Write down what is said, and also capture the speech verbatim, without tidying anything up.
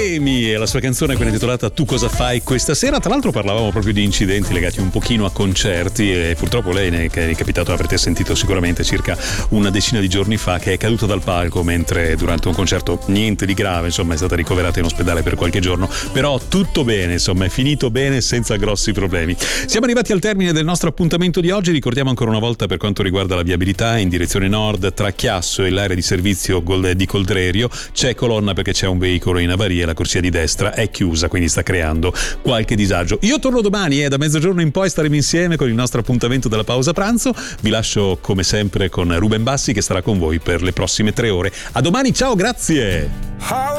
Problemi e la sua canzone quella intitolata Tu cosa fai questa sera. Tra l'altro parlavamo proprio di incidenti legati un pochino a concerti e purtroppo lei ne è capitato, avrete sentito sicuramente circa una decina di giorni fa, che è caduta dal palco mentre durante un concerto, niente di grave, insomma è stata ricoverata in ospedale per qualche giorno, però tutto bene, insomma è finito bene senza grossi problemi. Siamo arrivati al termine del nostro appuntamento di oggi. Ricordiamo ancora una volta per quanto riguarda la viabilità in direzione nord tra Chiasso e l'area di servizio di Coldrerio c'è colonna perché c'è un veicolo in avaria e la corsia di destra è chiusa, quindi sta creando qualche disagio. Io torno domani e eh, da mezzogiorno in poi staremo insieme con il nostro appuntamento della pausa pranzo. Vi lascio come sempre con Ruben Bassi che starà con voi per le prossime tre ore. A domani, ciao, grazie.